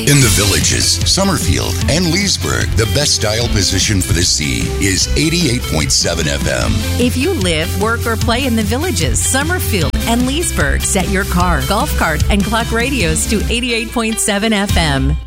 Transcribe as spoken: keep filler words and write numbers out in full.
In the Villages, Summerfield, and Leesburg, the best dial position for the sea is eighty-eight point seven F M. If you live, work, or play in the Villages, Summerfield, and Leesburg, set your car, golf cart, and clock radios to eighty-eight point seven F M.